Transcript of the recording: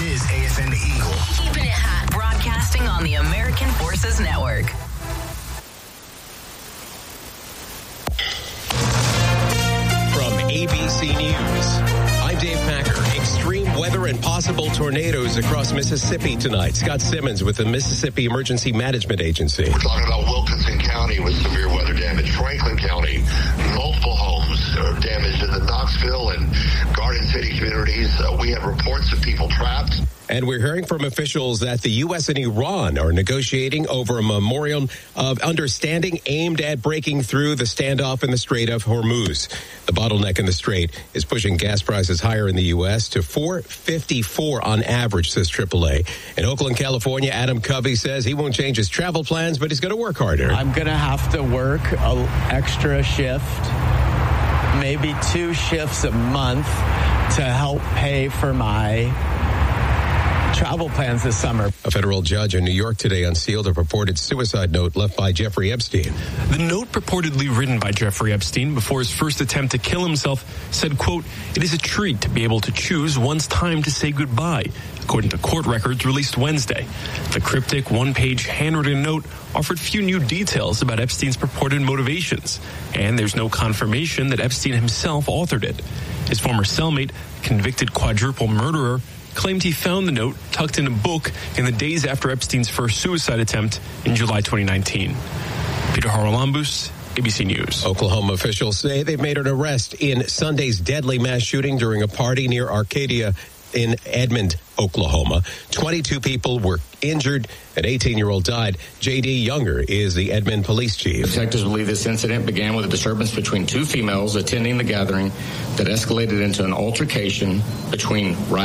is AFN The Eagle. Keeping it hot, broadcasting on the American Forces Network. From ABC News, I'm Dave Packer. Extreme weather and possible tornadoes across Mississippi tonight. Scott Simmons with the Mississippi Emergency Management Agency. We're talking about Wilkinson County with severe weather damage. Franklin County, multiple homes are damaged in the Knoxville and Garden City communities. We have reports of people trapped. And we're hearing from officials that the U.S. and Iran are negotiating over a memorial of understanding aimed at breaking through the standoff in the Strait of Hormuz. The bottleneck in the strait is pushing gas prices higher in the U.S. to $4.54 on average, says AAA. In Oakland, California, Adam Covey says he won't change his travel plans, but he's going to work harder. I'm going to have to work an extra shift, maybe 2 shifts a month to help pay for my travel plans this summer. A federal judge in New York today unsealed a purported suicide note left by Jeffrey Epstein. The note purportedly written by Jeffrey Epstein before his first attempt to kill himself said, quote, "It is a treat to be able to choose one's time to say goodbye," according to court records released Wednesday. The cryptic one-page handwritten note offered few new details about Epstein's purported motivations, and there's no confirmation that Epstein himself authored it. His former cellmate, convicted quadruple murderer, claimed he found the note tucked in a book in the days after Epstein's first suicide attempt in July 2019. Peter Haralambous, ABC News. Oklahoma officials say they've made an arrest in Sunday's deadly mass shooting during a party near Arcadia in Edmond, Oklahoma. 22 people were injured. An 18-year-old died. J.D. Younger is the Edmond police chief. Detectives believe this incident began with a disturbance between 2 females attending the gathering that escalated into an altercation between